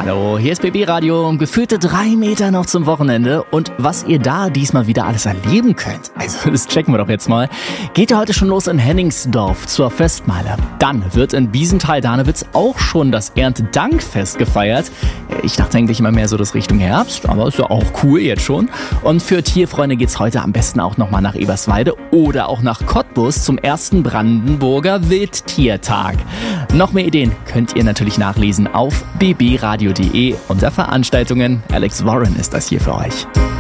Hallo, hier ist BB Radio, gefühlte 3 Meter noch zum Wochenende und was ihr da diesmal wieder alles erleben könnt, also das checken wir doch jetzt mal, geht ja heute schon los in Henningsdorf zur Festmeile. Dann wird in Biesenthal-Danewitz auch schon das Erntedankfest gefeiert. Ich dachte eigentlich immer mehr so das Richtung Herbst, aber ist ja auch cool jetzt schon. Und für Tierfreunde geht's heute am besten auch nochmal nach Eberswalde oder auch nach Cottbus zum ersten Brandenburger Wildtiertag. Noch mehr Ideen könnt ihr natürlich nachlesen auf bbradio.de unter Veranstaltungen. Alex Warren ist das hier für euch.